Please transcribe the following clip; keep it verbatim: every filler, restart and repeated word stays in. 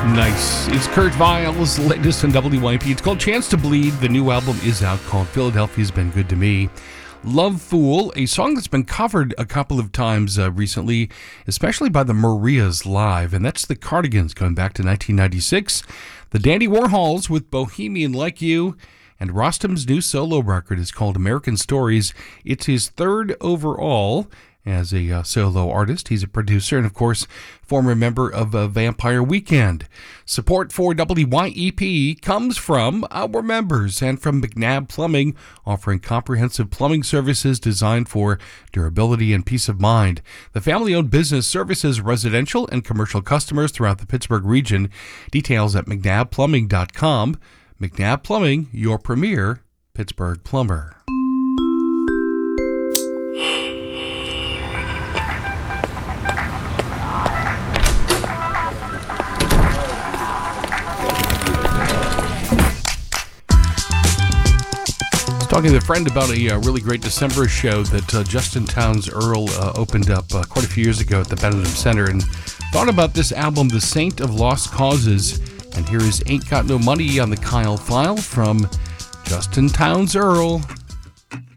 Nice. It's Kurt Vile's latest on W Y P. It's called Chance to Bleed. The new album is out called Philadelphia's Been Good to Me. Love Fool, a song that's been covered a couple of times uh, recently, especially by the Marias live, and that's the Cardigans going back to nineteen ninety-six. The Dandy Warhols with Bohemian Like You, and Rostam's new solo record is called American Stories. It's his third overall as a uh, solo artist. He's a producer and, of course, former member of uh, Vampire Weekend. Support for W Y E P comes from our members and from McNabb Plumbing, offering comprehensive plumbing services designed for durability and peace of mind. The family-owned business services residential and commercial customers throughout the Pittsburgh region. Details at mcnabb plumbing dot com. McNabb Plumbing, your premier Pittsburgh plumber. Talking to a friend about a uh, really great December show that uh, Justin Townes Earl uh, opened up uh, quite a few years ago at the Benedum Center, and thought about this album, The Saint of Lost Causes. And here is Ain't Got No Money on the Kyle File from Justin Townes Earl.